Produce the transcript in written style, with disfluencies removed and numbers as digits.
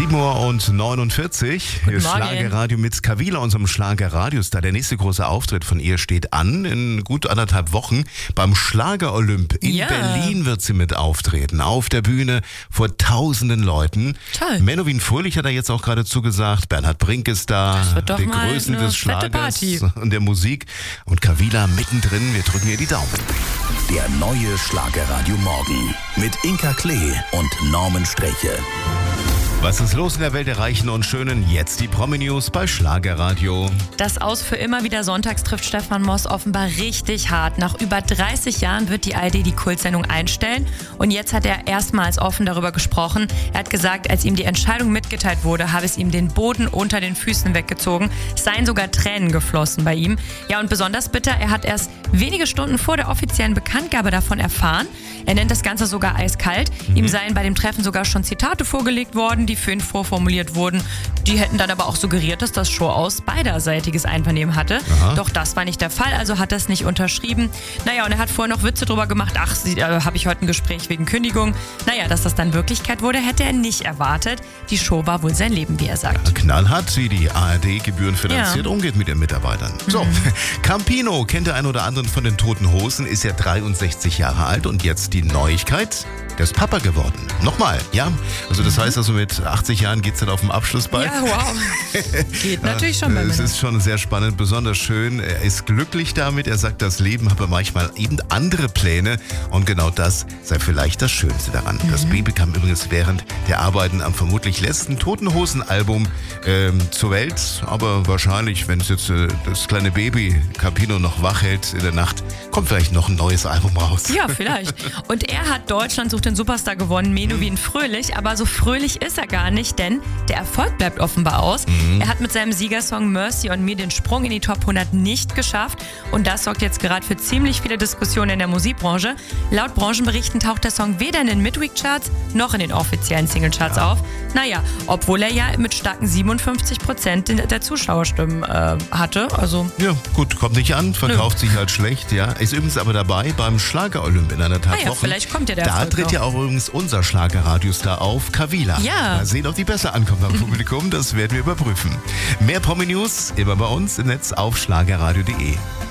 7:49 Uhr. Hier ist Schlagerradio mit Kavila, unserem Schlagerradiostar. Der nächste große Auftritt von ihr steht an. In gut 1,5 Wochen beim Schlager-Olymp in Berlin wird sie mit auftreten. Auf der Bühne vor tausenden Leuten. Toll. Menowin Fröhlich hat da jetzt auch gerade zugesagt. Bernhard Brink ist da. Das wird doch der mal Größen eine des fette Schlagers Party. und der Musik. Und Kavila mittendrin. Wir drücken ihr die Daumen. Der neue Schlagerradio Morgen mit Inka Klee und Norman Streche. Was ist los in der Welt der Reichen und Schönen? Jetzt die Promi-News bei Schlagerradio. Das Aus für immer wieder sonntags trifft Stefan Moss offenbar richtig hart. Nach über 30 Jahren wird die ARD die Kultsendung einstellen. Und jetzt hat er erstmals offen darüber gesprochen. Er hat gesagt, als ihm die Entscheidung mitgeteilt wurde, habe es ihm den Boden unter den Füßen weggezogen. Es seien sogar Tränen geflossen bei ihm. Ja, und besonders bitter, er hat erst wenige Stunden vor der offiziellen Bekanntgabe davon erfahren. Er nennt das Ganze sogar eiskalt. Ihm seien bei dem Treffen sogar schon Zitate vorgelegt worden, die für ihn vorformuliert wurden. Die hätten dann aber auch suggeriert, dass das Show aus beiderseitiges Einvernehmen hatte. Aha. Doch das war nicht der Fall, also hat er es nicht unterschrieben. Naja, und er hat vorher noch Witze drüber gemacht. Ach, habe ich heute ein Gespräch wegen Kündigung. Naja, dass das dann Wirklichkeit wurde, hätte er nicht erwartet. Die Show war wohl sein Leben, wie er sagt. Knallhart, wie die ARD gebührenfinanziert umgeht mit ihren Mitarbeitern. So, Campino kennt der ein oder anderen von den Toten Hosen, ist ja 63 Jahre alt und jetzt die Neuigkeit, der ist Papa geworden. Nochmal, ja? Also das heißt also mit 80 Jahren geht's dann auf dem Abschlussball. Ja, wow. Geht natürlich schon bei mir. Es ist schon sehr spannend, besonders schön. Er ist glücklich damit. Er sagt, das Leben habe manchmal eben andere Pläne und genau das sei vielleicht das Schönste daran. Das Baby kam übrigens während der Arbeiten am vermutlich letzten Toten Hosen-Album zur Welt. Aber wahrscheinlich, wenn es jetzt das kleine Baby Campino noch wach hält in der Nacht, kommt vielleicht noch ein neues Album raus. Ja, vielleicht. Und er hat Deutschland sucht den Superstar gewonnen, Menowin Fröhlich, aber so fröhlich ist er gar nicht, denn der Erfolg bleibt offenbar aus. Er hat mit seinem Siegersong Mercy on Me den Sprung in die Top 100 nicht geschafft und das sorgt jetzt gerade für ziemlich viele Diskussionen in der Musikbranche. Laut Branchenberichten taucht der Song weder in den Midweek-Charts noch in den offiziellen Single-Charts auf. Naja, obwohl er ja mit starken 57% der Zuschauerstimmen hatte. Also Ja, gut, kommt nicht an, verkauft sich halt schlecht, ja. Ist übrigens aber dabei beim Schlager-Olymp in 1,5 Wochen. vielleicht kommt ja der Da Erfolg tritt noch. ja auch übrigens unser Schlagerradiostar auf, Kavila. Ja. Mal sehen, ob die besser ankommt beim Publikum, das werden wir überprüfen. Mehr Promi-News immer bei uns im Netz auf schlagerradio.de.